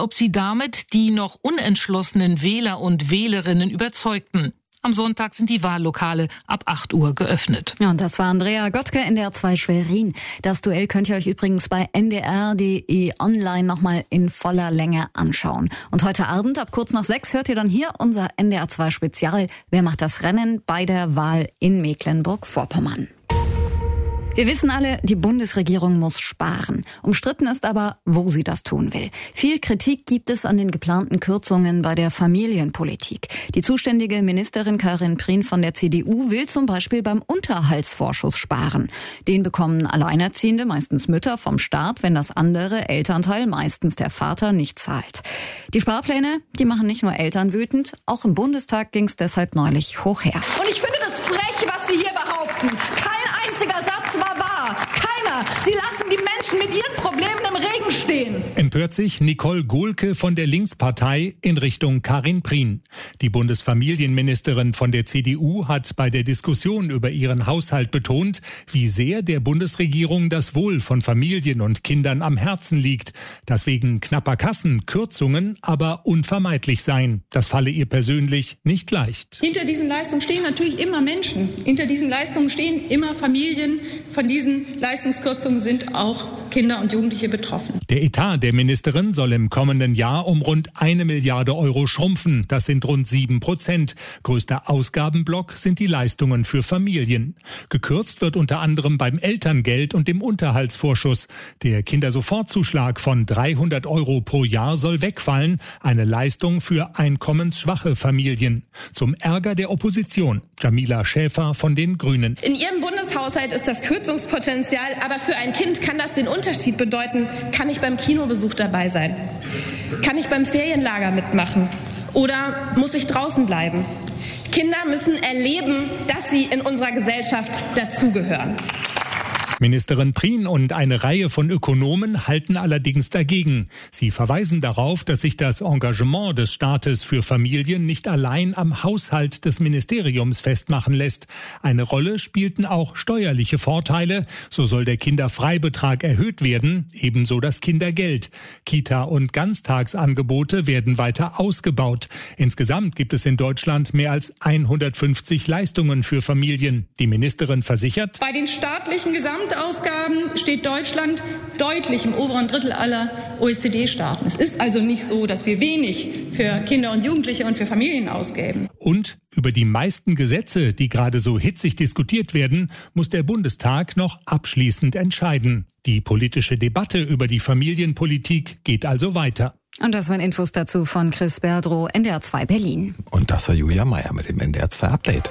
ob sie damit die noch unentschlossenen Wähler und Wählerinnen überzeugten. Am Sonntag sind die Wahllokale ab 8 Uhr geöffnet. Ja, und das war Andrea Gottke, NDR 2 Schwerin. Das Duell könnt ihr euch übrigens bei ndr.de online nochmal in voller Länge anschauen. Und heute Abend ab kurz nach 6 hört ihr dann hier unser NDR 2 Spezial. Wer macht das Rennen bei der Wahl in Mecklenburg-Vorpommern? Wir wissen alle, die Bundesregierung muss sparen. Umstritten ist aber, wo sie das tun will. Viel Kritik gibt es an den geplanten Kürzungen bei der Familienpolitik. Die zuständige Ministerin Karin Prien von der CDU will zum Beispiel beim Unterhaltsvorschuss sparen. Den bekommen Alleinerziehende, meistens Mütter, vom Staat, wenn das andere Elternteil, meistens der Vater, nicht zahlt. Die Sparpläne, die machen nicht nur Eltern wütend, auch im Bundestag ging es deshalb neulich hoch her. Und ich finde das frech, was Sie hier behaupten. Kein einziger Satz war wahr. Keiner. Sie lassen die Menschen mit ihren Problemen im Regen stehen. Empört sich Nicole Gohlke von der Linkspartei in Richtung Karin Prien. Die Bundesfamilienministerin von der CDU hat bei der Diskussion über ihren Haushalt betont, wie sehr der Bundesregierung das Wohl von Familien und Kindern am Herzen liegt. Dass wegen knapper Kassen Kürzungen aber unvermeidlich seien. Das falle ihr persönlich nicht leicht. Hinter diesen Leistungen stehen natürlich immer Menschen. Hinter diesen Leistungen stehen immer Familien. Von diesen Leistungskürzungen sind auch Kinder und Jugendliche betroffen. Der Etat der Ministerin soll im kommenden Jahr um rund 1 Milliarde Euro schrumpfen. Das sind rund 7%. Größter Ausgabenblock sind die Leistungen für Familien. Gekürzt wird unter anderem beim Elterngeld und dem Unterhaltsvorschuss. Der Kindersofortzuschlag von 300 Euro pro Jahr soll wegfallen. Eine Leistung für einkommensschwache Familien. Zum Ärger der Opposition. Jamila Schäfer von den Grünen. In Ihrem Bundeshaushalt ist das Kürzungspotenzial, aber für ein Kind kann das den Unterschied bedeuten. Kann ich beim Kinobesuch dabei sein? Kann ich beim Ferienlager mitmachen? Oder muss ich draußen bleiben? Kinder müssen erleben, dass sie in unserer Gesellschaft dazugehören. Ministerin Prien und eine Reihe von Ökonomen halten allerdings dagegen. Sie verweisen darauf, dass sich das Engagement des Staates für Familien nicht allein am Haushalt des Ministeriums festmachen lässt. Eine Rolle spielten auch steuerliche Vorteile. So soll der Kinderfreibetrag erhöht werden, ebenso das Kindergeld. Kita- und Ganztagsangebote werden weiter ausgebaut. Insgesamt gibt es in Deutschland mehr als 150 Leistungen für Familien. Die Ministerin versichert: Bei den staatlichen Gesamtausgaben steht Deutschland deutlich im oberen Drittel aller OECD-Staaten. Es ist also nicht so, dass wir wenig für Kinder und Jugendliche und für Familien ausgeben. Und über die meisten Gesetze, die gerade so hitzig diskutiert werden, muss der Bundestag noch abschließend entscheiden. Die politische Debatte über die Familienpolitik geht also weiter. Und das waren Infos dazu von Chris Berdrow, NDR 2 Berlin. Und das war Julia Meyer mit dem NDR 2 Update.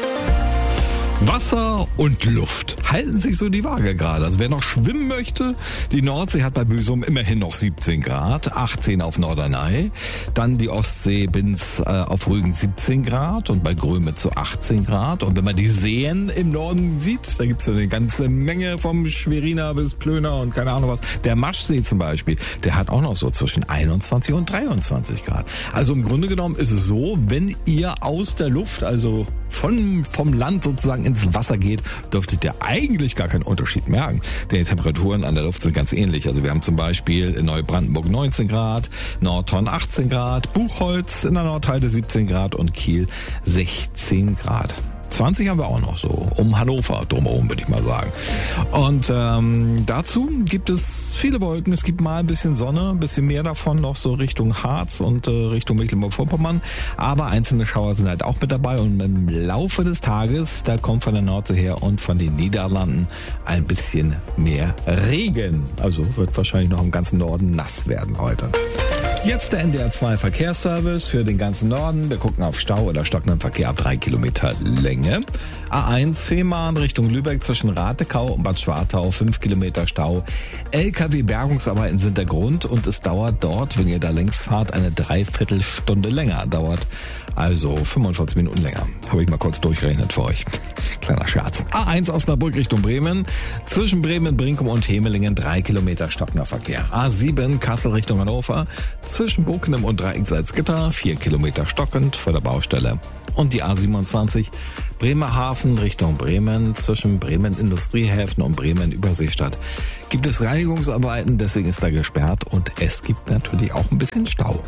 Wasser und Luft halten sich so die Waage gerade. Also wer noch schwimmen möchte, die Nordsee hat bei Büsum immerhin noch 17 Grad, 18 auf Norderney. Dann die Ostsee Binz auf Rügen 17 Grad und bei Grömitz so 18 Grad. Und wenn man die Seen im Norden sieht, da gibt's ja eine ganze Menge vom Schweriner bis Plöner und keine Ahnung was. Der Maschsee zum Beispiel, der hat auch noch so zwischen 21 und 23 Grad. Also im Grunde genommen ist es so, wenn ihr aus der Luft, also vom Land sozusagen ins Wasser geht, dürftet ihr eigentlich gar keinen Unterschied merken. Denn die Temperaturen an der Luft sind ganz ähnlich. Also wir haben zum Beispiel in Neubrandenburg 19 Grad, Nordhorn 18 Grad, Buchholz in der Nordheide 17 Grad und Kiel 16 Grad. 20 haben wir auch noch so, um Hannover drumherum, würde ich mal sagen. Und dazu gibt es viele Wolken. Es gibt mal ein bisschen Sonne, ein bisschen mehr davon noch so Richtung Harz und Richtung Mecklenburg-Vorpommern. Aber einzelne Schauer sind halt auch mit dabei. Und im Laufe des Tages, da kommt von der Nordsee her und von den Niederlanden ein bisschen mehr Regen. Also wird wahrscheinlich noch im ganzen Norden nass werden heute. Jetzt der NDR 2 Verkehrsservice für den ganzen Norden. Wir gucken auf Stau oder stockenden Verkehr ab 3 Kilometer Länge. A1 Fehmarn Richtung Lübeck zwischen Ratekau und Bad Schwartau 5 Kilometer Stau. LKW-Bergungsarbeiten sind der Grund und es dauert dort, wenn ihr da längs fahrt, eine Dreiviertelstunde länger. Dauert also 45 Minuten länger. Habe ich mal kurz durchgerechnet für euch. Kleiner Scherz. A1 Osnabrück Richtung Bremen. Zwischen Bremen, Brinkum und Hemelingen 3 Kilometer stockender Verkehr. A7 Kassel Richtung Hannover. Zwischen Bockenem und Dreieck Salzgitter 4 Kilometer stockend vor der Baustelle. Und die A27 Bremerhaven Richtung Bremen, zwischen Bremen Industriehäfen und Bremen Überseestadt gibt es Reinigungsarbeiten, deswegen ist da gesperrt und es gibt natürlich auch ein bisschen Stau.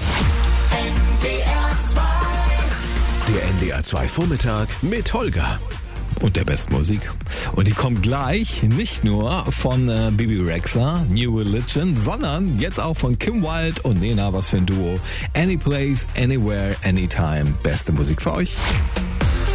Der NDR 2 Vormittag mit Holger. Und der besten Musik. Und die kommt gleich nicht nur von Bibi Rexha, New Religion, sondern jetzt auch von Kim Wilde und Nena, was für ein Duo. Any Place, Anywhere, Anytime. Beste Musik für euch.